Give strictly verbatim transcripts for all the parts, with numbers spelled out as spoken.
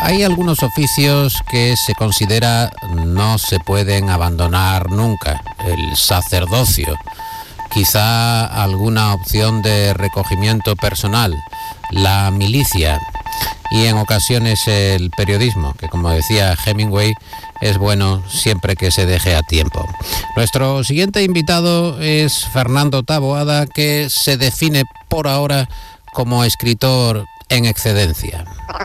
Hay algunos oficios que se considera no se pueden abandonar nunca. El sacerdocio, quizá alguna opción de recogimiento personal, la milicia y en ocasiones el periodismo, que como decía Hemingway, es bueno siempre que se deje a tiempo. Nuestro siguiente invitado es Fernando Taboada, que se define por ahora como escritor en excedencia.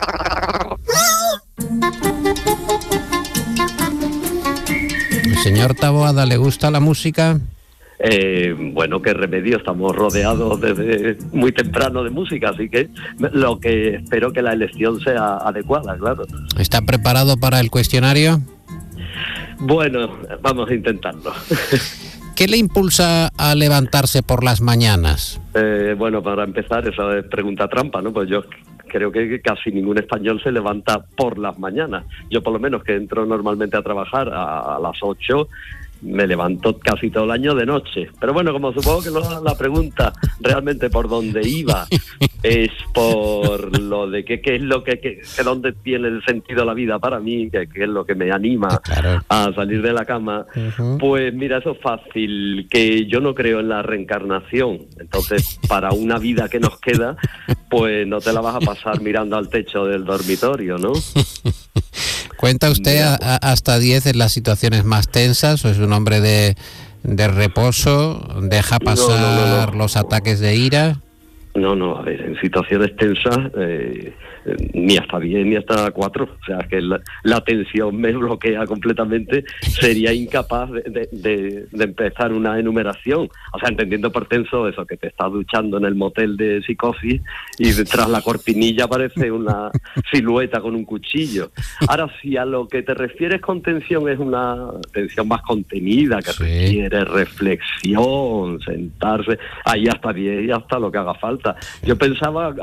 Señor Taboada, ¿le gusta la música? Eh, bueno, qué remedio, estamos rodeados desde muy temprano de música, así que lo que espero que la elección sea adecuada, claro. ¿Está preparado para el cuestionario? Bueno, vamos a intentarlo. ¿Qué le impulsa a levantarse por las mañanas? Eh, bueno, para empezar, esa es pregunta trampa, ¿no? Pues yo creo que casi ningún español se levanta por las mañanas. Yo por lo menos, que entro normalmente a trabajar a, a las ocho, me levanto casi todo el año de noche. Pero bueno, como supongo que lo, la pregunta realmente por dónde iba es por lo de que qué es lo que, que, que dónde tiene el sentido la vida para mí, que, que es lo que me anima claro. a salir de la cama. Uh-huh. Pues mira, eso es fácil, que yo no creo en la reencarnación. Entonces, para una vida que nos queda, pues no te la vas a pasar mirando al techo del dormitorio, ¿no? ¿Cuenta usted a, a, hasta diez en las situaciones más tensas o es un hombre de, de reposo? ¿Deja pasar no, no, no, no. los ataques de ira? No, no, a ver, en situaciones tensas eh, ni hasta diez ni hasta cuatro, o sea, que la, la tensión me bloquea completamente, sería incapaz de, de, de, de empezar una enumeración, o sea, entendiendo por tenso eso, que te estás duchando en el motel de Psicosis y detrás la cortinilla aparece una silueta con un cuchillo. Ahora, si a lo que te refieres con tensión es una tensión más contenida, que sí. requiere reflexión, sentarse, ahí hasta diez y hasta lo que haga falta. Yo pensaba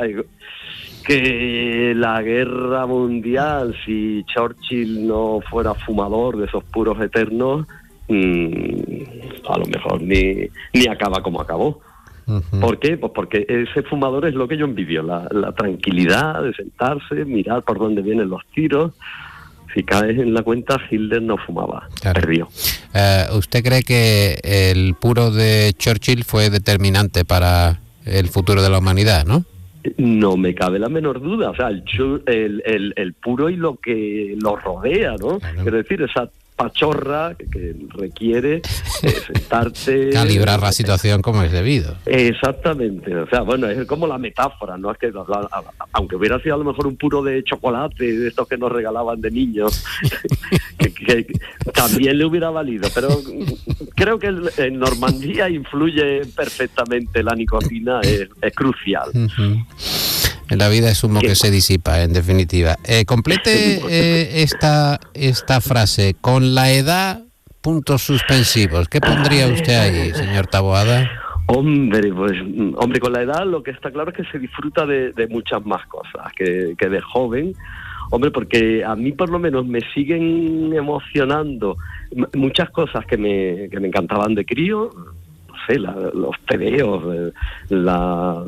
que la guerra mundial, si Churchill no fuera fumador de esos puros eternos, mmm, a lo mejor ni, ni acaba como acabó. Uh-huh. ¿Por qué? Pues porque ese fumador es lo que yo envidio, la, la tranquilidad de sentarse, mirar por dónde vienen los tiros. Si caes en la cuenta, Hitler no fumaba, claro. perdió. Uh, ¿Usted cree que el puro de Churchill fue determinante para el futuro de la humanidad, no? No me cabe la menor duda, o sea, el, el, el, el puro y lo que lo rodea, ¿no? Claro. Quiero decir, esa pachorra que, que requiere eh, sentarte... calibrar la situación como es debido. Exactamente, o sea, bueno, es como la metáfora, ¿no? Es que, aunque hubiera sido a lo mejor un puro de chocolate, de estos que nos regalaban de niños, que, que, que también le hubiera valido, pero creo que en Normandía influye perfectamente la nicotina, es, es crucial. Uh-huh. En la vida es humo que se disipa, en definitiva. Eh, complete eh, esta esta frase. Con la edad, puntos suspensivos. ¿Qué pondría usted ahí, señor Taboada? Hombre, pues, hombre, con la edad lo que está claro es que se disfruta de, de muchas más cosas que, que de joven. Hombre, porque a mí por lo menos me siguen emocionando muchas cosas que me, que me encantaban de crío. Sé, la, los tebeos, la,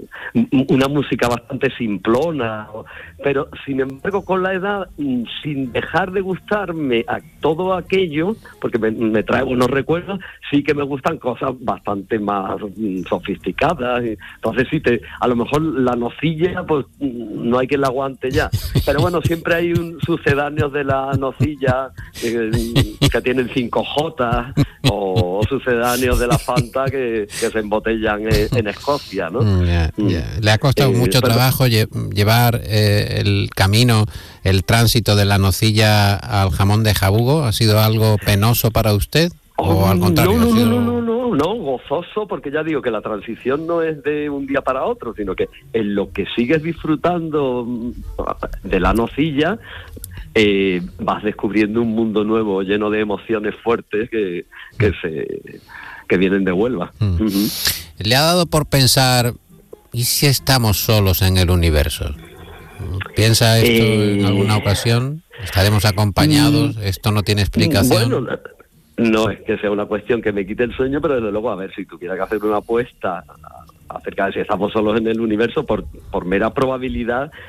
una música bastante simplona, pero sin embargo con la edad, sin dejar de gustarme a todo aquello, porque me, me trae buenos recuerdos, sí que me gustan cosas bastante más sofisticadas. Entonces sí, te, a lo mejor la nocilla, pues no hay quien la aguante ya, pero bueno, siempre hay un sucedáneos de la nocilla eh, que tienen cinco jotas, o, o sucedáneos de la Fanta Que, que se embotellan en, en Escocia, ¿no? Yeah, yeah. ¿Le ha costado eh, mucho pero... trabajo lle- llevar eh, el camino, el tránsito de la nocilla al jamón de jabugo? ¿Ha sido algo penoso para usted? ¿O oh, al contrario? No, no, sido... no, no, no, no, gozoso, porque ya digo que la transición no es de un día para otro, sino que en lo que sigues disfrutando de la nocilla, eh, vas descubriendo un mundo nuevo lleno de emociones fuertes que, que se... que vienen de Huelva. Mm. Uh-huh. ¿Le ha dado por pensar, ¿y si estamos solos en el universo? ¿Piensa esto eh... en alguna ocasión? ¿Estaremos acompañados? Mm. ¿Esto no tiene explicación? Bueno, no es que sea una cuestión que me quite el sueño, pero desde luego, a ver, si tuviera que hacer una apuesta acerca de si estamos solos en el universo, por, por mera probabilidad,